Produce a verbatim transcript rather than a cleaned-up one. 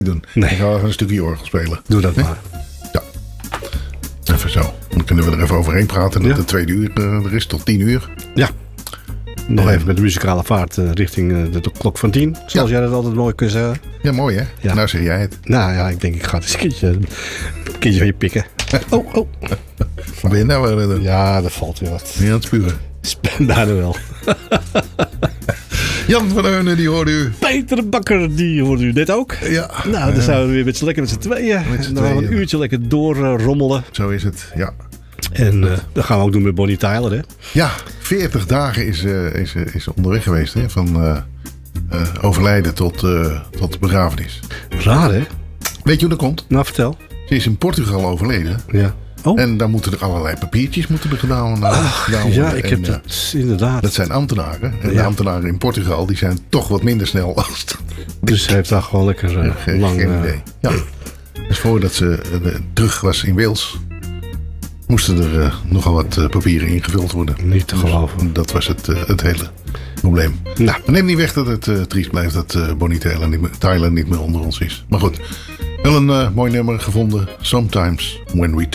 doen. Nee. Ik ga even een stukje orgel spelen. Doe dat Nee? maar. Ja. Even zo. Dan kunnen we er even overheen praten. Dat Ja. de tweede uur uh, er is tot tien uur. Ja. Nog Nee. even met de muzikale vaart uh, richting uh, de klok van tien. Zoals Ja. jij dat altijd mooi kunt zeggen. Ja, mooi hè? Ja. Nou zeg jij het. Nou ja, ik denk ik ga het eens een keertje, een keertje van je pikken. Oh, oh. Wat ben je nou weer uh, Ja, dat valt weer wat. niet aan het spuren? Bijna wel. Jan van Heunen, die hoorde u. Peter Bakker, die hoorde u net ook. Ja. Nou, dan zijn we weer met z'n lekker met z'n tweeën. Met z'n En dan gaan we een tweeën. uurtje lekker doorrommelen. Zo is het, ja. En uh, dat gaan we ook doen met Bonnie Tyler, hè? Ja, veertig dagen is, uh, is, uh, is onderweg geweest. Hè? Van uh, uh, overlijden tot, uh, tot begrafenis. Raar, hè? Weet je hoe dat komt? Nou, vertel. Ze is in Portugal overleden. Ja. Oh, En dan moeten er allerlei papiertjes moeten er gedaan, uh, Ach, gedaan ja, worden. ik En, heb uh, dat inderdaad. Dat zijn ambtenaren. En de Ja. ambtenaren in Portugal die zijn toch wat minder snel als... Dus hij heeft daar gewoon lekker uh, Geen, lang... geen uh, idee. Ja. Dus voordat ze uh, terug was in Wales... moesten er uh, nogal wat uh, papieren ingevuld worden. Niet te geloven. Dus dat was het, uh, het hele probleem. Nou, Maar neem niet weg dat het uh, triest blijft dat uh, Bonnie Tyler niet, meer, Tyler niet meer onder ons is. Maar goed, wel een uh, mooi nummer gevonden. Sometimes when we